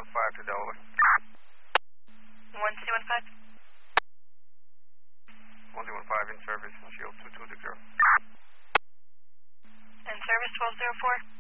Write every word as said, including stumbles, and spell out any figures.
five to Delaware. one C one five. one C one five in service, Shield two two six zero. In service twelve zero four.